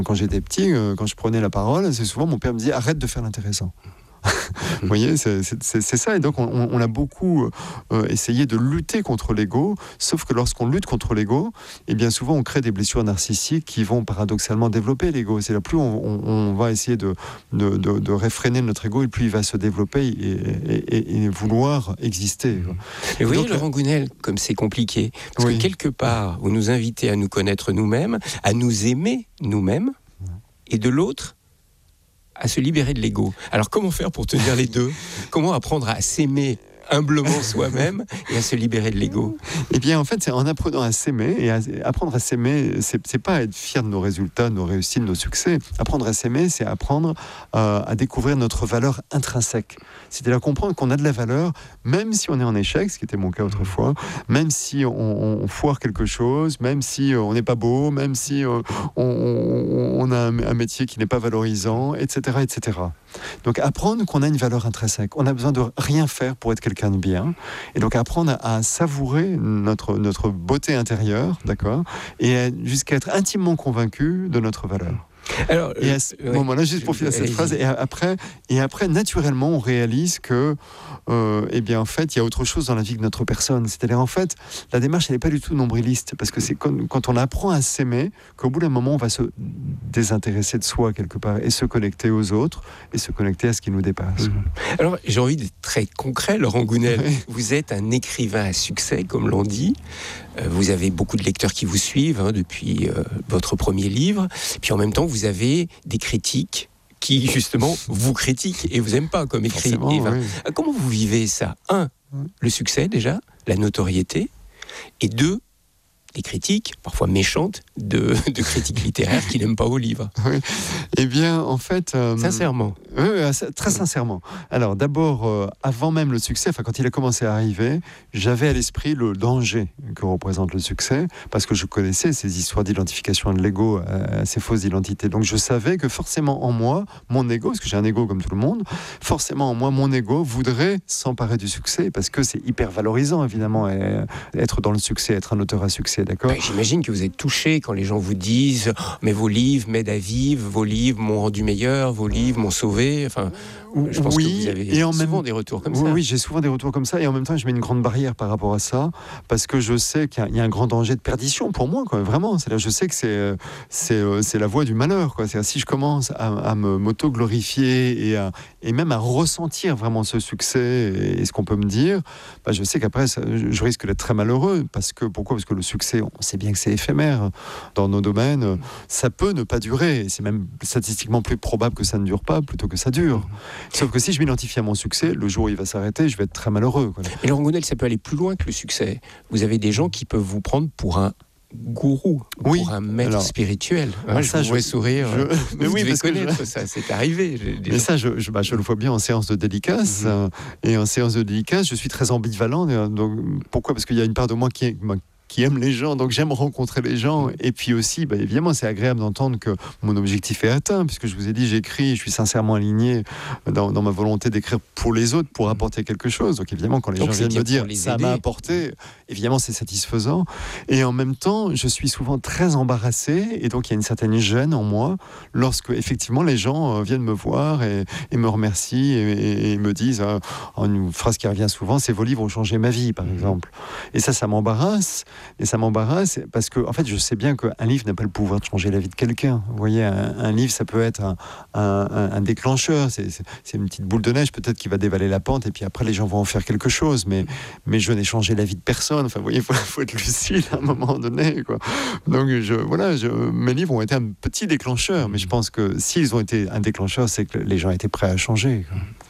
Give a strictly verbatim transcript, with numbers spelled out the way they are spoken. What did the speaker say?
Quand j'étais petit, euh, quand je prenais la parole, c'est souvent mon père me disait arrête de faire l'intéressant. Vous voyez, c'est, c'est, c'est ça. Et donc, on, on a beaucoup euh, essayé de lutter contre l'ego. Sauf que lorsqu'on lutte contre l'ego, eh bien souvent, on crée des blessures narcissiques qui vont paradoxalement développer l'ego. C'est là, plus on, on, on va essayer de, de, de, de réfréner notre ego, et plus il va se développer et, et, et, et vouloir exister. Et vous voyez, Laurent Gounelle, comme c'est compliqué. Parce oui. que quelque part, vous nous invitez à nous connaître nous-mêmes, à nous aimer nous-mêmes, et de l'autre, à se libérer de l'ego. Alors comment faire pour tenir les deux ? Comment apprendre à s'aimer humblement soi-même et à se libérer de l'ego ? Eh bien, en fait, c'est en apprenant à s'aimer, et à, apprendre à s'aimer, c'est, c'est pas être fier de nos résultats, de nos réussites, de nos succès. Apprendre à s'aimer, c'est apprendre euh, à découvrir notre valeur intrinsèque. C'est-à-dire comprendre qu'on a de la valeur, même si on est en échec, ce qui était mon cas autrefois, même si on, on foire quelque chose, même si on n'est pas beau, même si on, on, on a un, un métier qui n'est pas valorisant, et cetera, et cetera. Donc, apprendre qu'on a une valeur intrinsèque. On n'a besoin de rien faire pour être quelqu'un de bien, et donc apprendre à, à savourer notre, notre beauté intérieure, d'accord, et à, jusqu'à être intimement convaincu de notre valeur. Alors, et à ce euh, moment-là, juste pour finir cette phrase, et après, et après, naturellement, on réalise que, euh, eh bien, en fait, il y a autre chose dans la vie que notre personne. C'est-à-dire, en fait, la démarche, elle n'est pas du tout nombriliste, parce que c'est quand, quand on apprend à s'aimer qu'au bout d'un moment, on va se désintéresser de soi quelque part et se connecter aux autres et se connecter à ce qui nous dépasse. Mmh. Alors, j'ai envie d'être très concret, Laurent Gounelle. Oui. Vous êtes un écrivain à succès, comme l'on dit. Euh, vous avez beaucoup de lecteurs qui vous suivent hein, depuis euh, votre premier livre. Puis en même temps, vous avez des critiques qui, justement, vous critiquent et vous n'aiment pas comme écrivain. Oui. Comment vous vivez ça ? Un, le succès déjà, la notoriété. Et deux, les critiques, parfois méchantes, de, de critiques littéraires qui n'aiment pas vos livres. Oui. Eh bien, en fait... Euh, sincèrement. Oui, très sincèrement. Alors, d'abord, euh, avant même le succès, enfin, quand il a commencé à arriver, j'avais à l'esprit le danger que représente le succès, parce que je connaissais ces histoires d'identification de l'ego, euh, ces fausses identités. Donc, je savais que forcément en moi, mon ego, parce que j'ai un ego comme tout le monde, forcément en moi, mon ego voudrait s'emparer du succès, parce que c'est hyper valorisant, évidemment, et, être dans le succès, être un auteur à succès. D'accord. Ben, j'imagine que vous êtes touché quand les gens vous disent oh, « mais vos livres m'aident à vivre, vos livres m'ont rendu meilleur, vos livres m'ont sauvé ». Enfin, je pense oui, que vous avez et en souvent même... des retours comme oui, ça. Oui, j'ai souvent des retours comme ça, et en même temps, je mets une grande barrière par rapport à ça, parce que je sais qu'il y a, il y a un grand danger de perdition pour moi, quoi, vraiment. C'est-à-dire, je sais que c'est, c'est, c'est la voie du malheur, quoi. C'est-à-dire, si je commence à, à me, m'auto-glorifier et, à, et même à ressentir vraiment ce succès et, et ce qu'on peut me dire, bah, je sais qu'après, ça, je risque d'être très malheureux. Parce que, pourquoi ? Parce que le succès, on sait bien que c'est éphémère dans nos domaines. Ça peut ne pas durer. C'est même statistiquement plus probable que ça ne dure pas plutôt que ça dure. Sauf que si je m'identifie à mon succès, le jour où il va s'arrêter, je vais être très malheureux, quoi. Et Laurent Gounelle, ça peut aller plus loin que le succès. Vous avez des gens qui peuvent vous prendre pour un gourou, oui, pour un maître alors, spirituel. Hein, ça, je pourrais sourire. Je, mais vous oui, devez connaître je... ça, c'est arrivé. Mais ça, je, je, bah, je le vois bien en séance de dédicace. Mm-hmm. euh, et en séance de dédicace, je suis très ambivalent. Donc, pourquoi ? Parce qu'il y a une part de moi qui est... qui aime les gens, donc j'aime rencontrer les gens, et puis aussi, bah, évidemment, c'est agréable d'entendre que mon objectif est atteint, puisque je vous ai dit, j'écris, je suis sincèrement aligné dans, dans ma volonté d'écrire pour les autres, pour apporter quelque chose, donc évidemment, quand les donc gens viennent me dire, ça m'a apporté, évidemment, c'est satisfaisant, et en même temps, je suis souvent très embarrassé, et donc il y a une certaine gêne en moi, lorsque, effectivement, les gens euh, viennent me voir et, et me remercient, et, et, et me disent, euh, une phrase qui revient souvent, c'est « vos livres ont changé ma vie », par exemple. Et ça, ça m'embarrasse, Et ça m'embarrasse parce que, en fait, je sais bien qu'un livre n'a pas le pouvoir de changer la vie de quelqu'un. Vous voyez, un, un livre, ça peut être un, un, un déclencheur. C'est, c'est, c'est une petite boule de neige, peut-être, qui va dévaler la pente, et puis après, les gens vont en faire quelque chose. Mais, mais je n'ai changé la vie de personne. Enfin, vous voyez, il faut, faut être lucide à un moment donné, quoi. Donc, je, voilà, je, mes livres ont été un petit déclencheur. Mais je pense que s'ils ont été un déclencheur, c'est que les gens étaient prêts à changer, quoi.